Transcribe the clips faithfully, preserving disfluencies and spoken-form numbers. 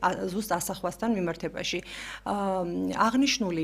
ზუსტ ასახვასთან მიმართებაში. აღნიშნული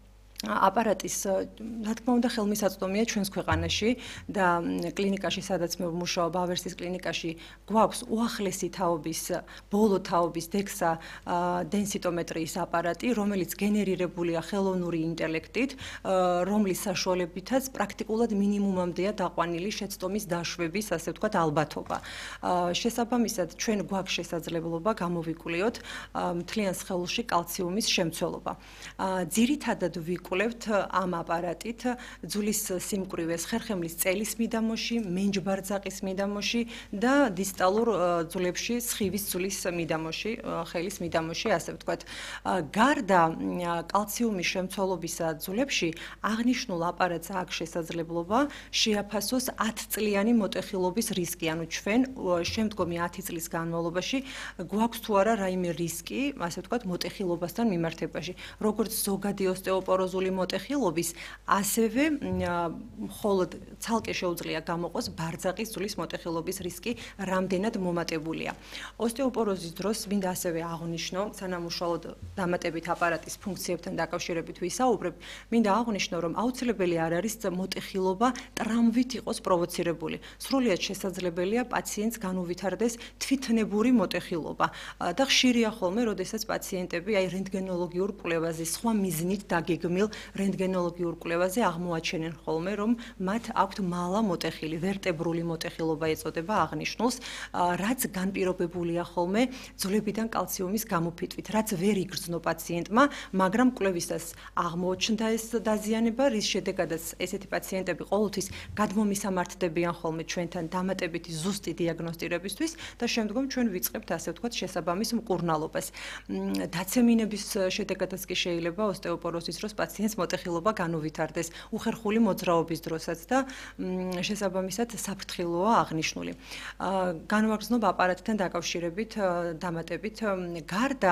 აპარატის რა თქმა უნდა ხელმისაწვდომია ჩვენს ქვეყანაში და კლინიკაში სადაც მე ვმუშაობ ავერსის კლინიკაში გვაქვს უახლესი თაობის ბოლო თაობის დექსა დენსიტომეტრიის აპარატი რომელიც გენერირებულია ხელოვნური ინტელექტით რომლის საშუალებითაც პრაქტიკულად მინიმუმამდეა დაყვანილი შეცდომის დაშვების ასე ვთქვათ ალბათობა შესაბამისად ჩვენ გვაქვს შესაძლებლობა გამოვიკვლიოთ მთლიან სხეულში კალციუმის შემცველობა ძირითადად ვიკვლევთ ამ აპარატით ძვლის სიმკვრივეს ხერხემლის წელის მიდამოში, მენჯბარძაყის მიდამოში და დისტალურ ძვლებში სხივის ძვლის მიდამოში, ხელის მიდამოში, ასე ვთქვათ. გარდა კალციუმის შემცველობისა ძვლებში აღნიშნულ აპარატს აქვს შესაძლებლობა შეაფასოს ათი წლიანი მოტეხილობის რისკი, ანუ ჩვენ შემდგომი ათი წლის განმავლობაში გვაქვს თუ არა რაიმე რისკი, ასე ვთქვათ, მოტეხილობასთან მიმართებაში. როგორც ზოგადი ოსტეოპოროზული მოტეხილობის, ასევე მხოლოდ ცალკე შეუძლია გამოყოს ბარძაყის ძვლის მოტეხილობის რისკი, რამდენად მომატებულია. ოსტეოპოროზის დროს მინდა ასევე აღვნიშნო, სანამ უშუალოდ დამატებით აპარატის ფუნქციებთან დაკავშირებით ვისაუბრებ, მინდა აღვნიშნო, რომ აუცილებელი არ არის მოტეხილობა ტრამვით იყოს პროვოცირებული. სრულიად შესაძლებელია პაციენტს განუვითარდეს თვითნებური მოტეხილობა და ხშირია ხოლმე, როდესაც პაციენტები აი რენტგენოლოგიურ კვლევაზე სხვა მიზნით დაგეგმილ რენტგენოლოგიურ კვლევაზე აღმოაჩენენ ხოლმე, რომ მათ აქვთ მალა მოტეხილი, ვერტებრული მოტეხილობა ეწოდება აღნიშნულს, რაც განპირობებულია ხოლმე ძვლებიდან კალციუმის გამოფიტვით, რაც ვერ იგრძნო პაციენტმა, მაგრამ კვლევისას აღმოჩნდა ეს დაზიანება, რის შედეგადაც ესეთი პაციენტები ყოველთვის გადმომისამართდებიან ხოლმე ჩვენთან დამატებითი ზუსტი დიაგნოსტირებისთვის და შემდგომ ჩვენ ვიწყებთ ასე ვთქვათ შესაბამის მკურნალობას. დაცემინების შედეგადაც კი შეიძლება ოსტეოპოროზის დროს პაციენტს მოტეხილობა განუვითარდეს უხერხული მოძრაობის დროსაც და შესაბამისად საფრთხილოა აღნიშნული. განვაგრძნობ აპარატთან დაკავშირებით დამატებით გარდა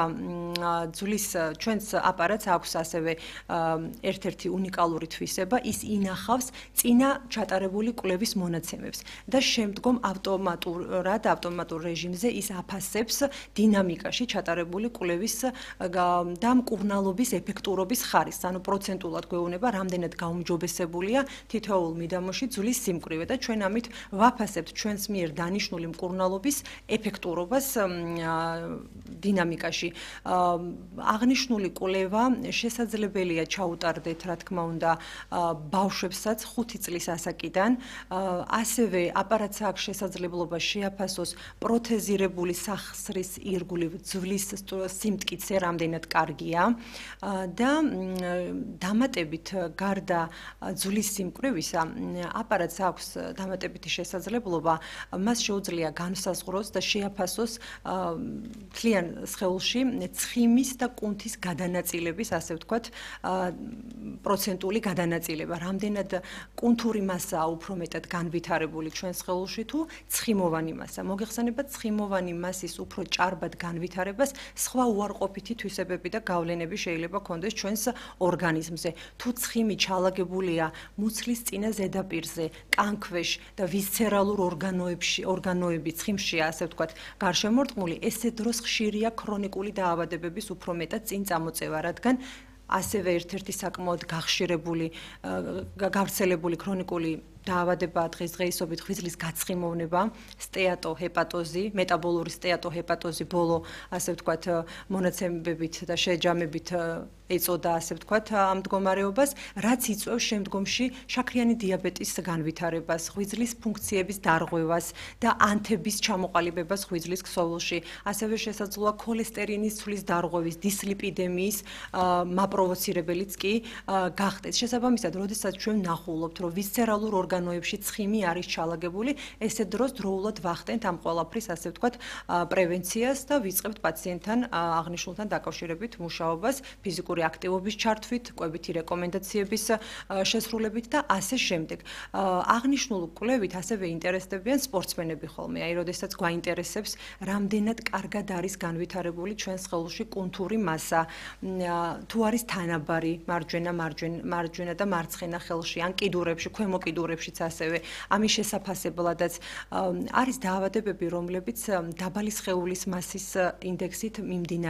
ძვლის ჩვენს აპარატს აქვს ასევე ერთ-ერთი უნიკალური თვისება, ის ინახავს წინა ჩატარებული კვლევის მონაცემებს და შემდგომ ავტომატურად ავტომატურ რეჟიმზე ის აფასებს დინამიკაში ჩატარებული კვლევის და მკურნალობის ეფექტურობის ხარისხს, ანუ პროცენტულად გვეუბნება, რამდენად გაუმჯობესებულია თითოეულ მიდამოში ძვლის სიმკვრივე და ჩვენ ამით ვაფასებთ ჩვენს მიერ დანიშნული მკურნალობის ეფექტურობას დინამიკაში. აღნიშნული კვლევა შესაძლებელია ჩაუტარდეთ, რა თქმა უნდა, ბავშვებსაც ხუთი წლის ასაკიდან, ასევე აპარატს აქვს შესაძლებლობა შეაფასოს პროთეზირებული სახსრის ირგვლივ ძვლის სიმტკიცე რამდენად კარგია და დამატებით გარდა ძვლის სიმკვრივისა აპარატს აქვს დამატებითი შესაძლებლობა მას შეუძლია განსაზღვროს და შეაფასოს მთლიან სხეულში ცხიმის და კუნთის გადანაწილების ასე ვთქვათ პროცენტული გადანაწილება რამდენად კუნთური მასაა უფრო მეტად განვითარებული ჩვენ სხეულში თუ ცხიმოვანი მასა მოგეხსენებათ ცხიმოვანი მასის უფრო ჭარბად განვითარებას სხვა უარყოფითი თვისებები და გავლენები შეიძლება ჰქონდეს ჩვენს ორგანიზმზე. თუ ცხიმი ჩალაგებულია მუცლის წინა ზედაპირზე, კანქვეშ და ვისცერალურ ორგანოებში, ორგანოები ცხიმშია, ასე ვთქვათ, გარშემორტყმული, ესე დროს ხშირია ქრონიკული დაავადებების უფრო მეტად წინ წამოწევა, რადგან ასევე ერთ-ერთი საკმაოდ გახშირებული, გავრცელებული ქრონიკული დაავადება დღესდღეობით ღვიძლის გაცხიმოვნება, სტეატოჰეპატოზი, მეტაბოლური სტეატოჰეპატოზი ბოლო, ასე ვთქვათ, მონაცემებით და შეჯამებით ეწოდა, ასე ვთქვათ, ამ მდგომარეობას, რაც იწვევს შემდგომში შაქრიანი დიაბეტის განვითარებას, ღვიძლის ფუნქციების დარღვევას და ანთების ჩამოყალიბებას ღვიძლის ქსოვილში, ასევე შესაძლოა ქოლესტერინის ცვლის დარღვევის, დისლიპიდემიის მაპროვოცირებელიც კი გახდეს. შესაბამისად, როდესაც ჩვენ ვნახულობთ, რომ ვისცერალურ ორგანოებში ცხიმი არის ჩალაგებული, ესე დროს დროულად ვახდენთ ამ ყველაფრის, ასე ვთქვათ, პრევენციას და ვიწყებთ პაციენტთან აღნიშნულთან დაკავშირებით მუშაობას, ფიზიკური აქტივობის ჩართვით, კვებითი რეკომენდაციების შესრულებით და ასე შემდეგ. აღნიშნულ კვლევით ასევე ინტერესდებიან სპორტსმენები ხოლმე, აი, როდესაც გვაინტერესებს, რამდენად კარგად არის განვითარებული ჩვენ სხეულში კუნთური მასა, თუ არის თანაბარი მარჯვენა, მარჯვენა და მარცხენა ხელში, ან კიდურებში, ქვემო კიდურებშიც ასევე. ამის შესაფასებლადაც არის დაავადებები, რომლებიც დაბალი სხეულის მასის ინდექსით მიმდინარე